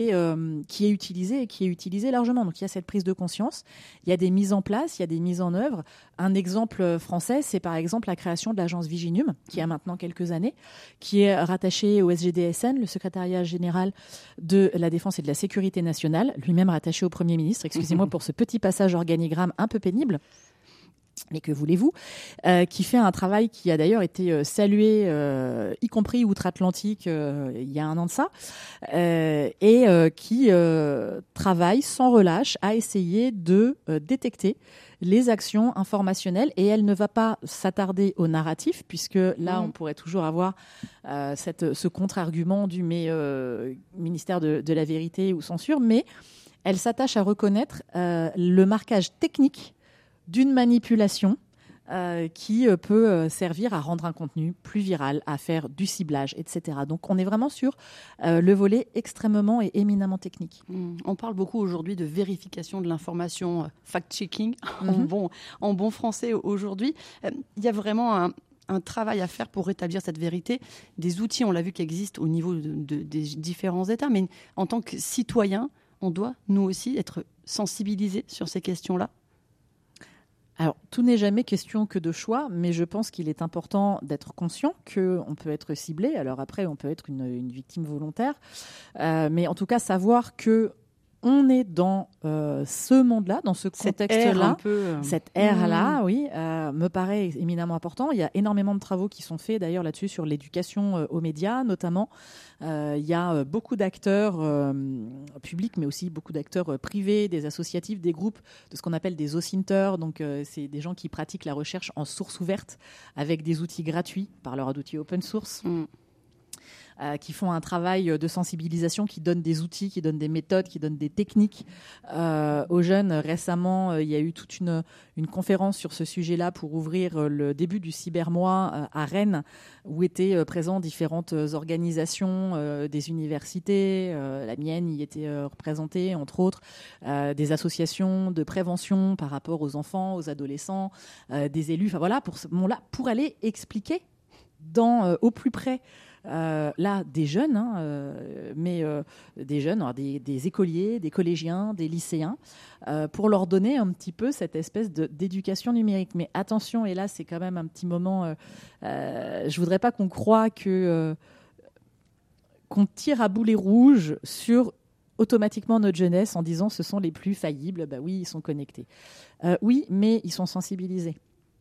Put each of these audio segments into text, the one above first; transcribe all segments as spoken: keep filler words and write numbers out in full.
Et, euh, qui est utilisé et qui est utilisé largement. Donc il y a cette prise de conscience, il y a des mises en place, il y a des mises en œuvre. Un exemple français, c'est par exemple la création de l'agence Viginum, qui a maintenant quelques années, qui est rattachée au S G D S N, le secrétariat général de la Défense et de la Sécurité nationale, lui-même rattaché au Premier ministre. Excusez-moi pour ce petit passage organigramme un peu pénible. Mais que voulez-vous, euh, qui fait un travail qui a d'ailleurs été euh, salué, euh, y compris outre-Atlantique, euh, il y a un an de ça, euh, et euh, qui euh, travaille sans relâche à essayer de euh, détecter les actions informationnelles. Et elle ne va pas s'attarder au narratif, puisque là, mmh. on pourrait toujours avoir euh, cette, ce contre-argument du mais, euh, ministère de, de la Vérité ou censure, mais elle s'attache à reconnaître euh, le marquage technique d'une manipulation euh, qui euh, peut euh, servir à rendre un contenu plus viral, à faire du ciblage, et cetera. Donc on est vraiment sur euh, le volet extrêmement et éminemment technique. Mmh. On parle beaucoup aujourd'hui de vérification de l'information, euh, fact-checking, mmh. en, bon, en bon français aujourd'hui. Il euh, y a vraiment un, un travail à faire pour rétablir cette vérité. Des outils, on l'a vu, qui existent au niveau de, de, des différents États, mais en tant que citoyen, on doit, nous aussi, être sensibilisés sur ces questions-là. Alors, tout n'est jamais question que de choix, mais je pense qu'il est important d'être conscient qu'on peut être ciblé. Alors après, on peut être une, une victime volontaire. Euh, mais en tout cas, savoir que on est dans euh, ce monde-là, dans ce contexte-là, peu... cette ère-là, mmh. oui, euh, me paraît éminemment important. Il y a énormément de travaux qui sont faits d'ailleurs là-dessus sur l'éducation euh, aux médias, notamment. Euh, il y a euh, beaucoup d'acteurs euh, publics, mais aussi beaucoup d'acteurs euh, privés, des associatifs, des groupes, de ce qu'on appelle des OSINTers. Donc, euh, c'est des gens qui pratiquent la recherche en source ouverte avec des outils gratuits par leur outils open source. Mmh. Euh, qui font un travail de sensibilisation, qui donnent des outils, qui donnent des méthodes, qui donnent des techniques euh, aux jeunes. Récemment, euh, il y a eu toute une, une conférence sur ce sujet-là pour ouvrir euh, le début du Cybermois euh, à Rennes, où étaient euh, présentes différentes organisations euh, des universités. Euh, la mienne y était euh, représentée, entre autres, euh, des associations de prévention par rapport aux enfants, aux adolescents, euh, des élus. Enfin voilà, pour ce moment-là, pour aller expliquer dans, euh, au plus près Euh, là, des jeunes, hein, euh, mais euh, des jeunes, alors des, des écoliers, des collégiens, des lycéens, euh, pour leur donner un petit peu cette espèce de, d'éducation numérique. Mais attention, et là, c'est quand même un petit moment, euh, euh, je voudrais pas qu'on croie que, euh, qu'on tire à boulet rouge sur automatiquement notre jeunesse en disant ce sont les plus faillibles. Bah oui, ils sont connectés. Euh, oui, mais ils sont sensibilisés.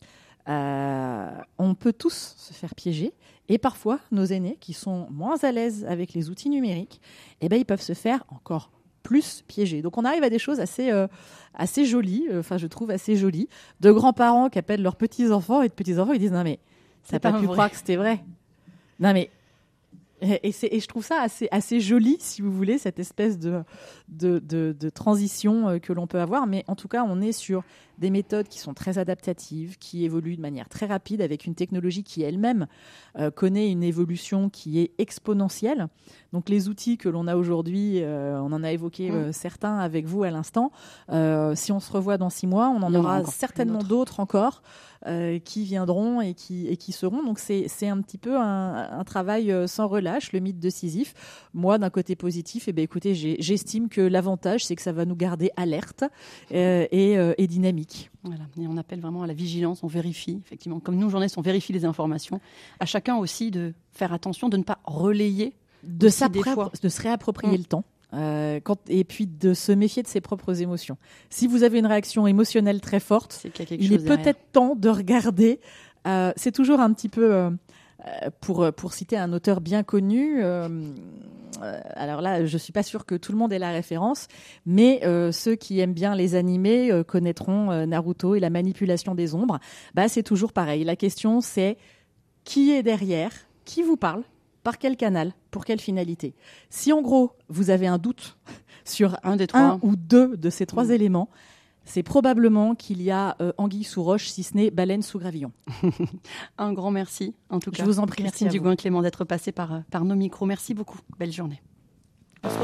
Euh, on peut tous se faire piéger et parfois nos aînés qui sont moins à l'aise avec les outils numériques, eh ben, ils peuvent se faire encore plus piéger. Donc on arrive à des choses assez, euh, assez jolies, enfin je trouve assez jolies, de grands-parents qui appellent leurs petits-enfants et de petits-enfants qui disent non mais ça n'a pas, pas pu vrai. croire que c'était vrai. Non mais Et, c'est, et je trouve ça assez, assez joli, si vous voulez, cette espèce de, de, de, de transition que l'on peut avoir. Mais en tout cas, on est sur des méthodes qui sont très adaptatives, qui évoluent de manière très rapide, avec une technologie qui elle-même euh, connaît une évolution qui est exponentielle. Donc les outils que l'on a aujourd'hui, euh, on en a évoqué euh, certains avec vous à l'instant. Euh, si on se revoit dans six mois, on en non, aura certainement d'autres, d'autres encore euh, qui viendront et qui, et qui seront. Donc c'est, c'est un petit peu un, un travail sans relâche, le mythe de Sisyphe. Moi, d'un côté positif, eh bien, écoutez, j'ai, j'estime que l'avantage, c'est que ça va nous garder alertes euh, et, euh, et dynamiques. Voilà. Et on appelle vraiment à la vigilance, on vérifie, effectivement, comme nous, journalistes, on vérifie les informations. À chacun aussi de faire attention, de ne pas relayer, de, de se réapproprier mmh. le temps. Euh, quand, et puis de se méfier de ses propres émotions. Si vous avez une réaction émotionnelle très forte, c'est qu'il y a quelque il chose est peut-être derrière. temps de regarder. Euh, c'est toujours un petit peu, euh, pour, pour citer un auteur bien connu, euh, euh, alors là, je ne suis pas sûre que tout le monde ait la référence, mais euh, ceux qui aiment bien les animés euh, connaîtront euh, Naruto et la manipulation des ombres. Bah, c'est toujours pareil. La question, c'est qui est derrière, qui vous parle, par quel canal, pour quelle finalité. Si en gros, vous avez un doute sur un, des trois. un ou deux de ces trois mmh. éléments, c'est probablement qu'il y a euh, anguille sous roche, si ce n'est baleine sous gravillon. Un grand merci, en tout cas. Je vous en prie, Christine Dugouin-Clément, d'être passée par, par nos micros. Merci beaucoup. Belle journée.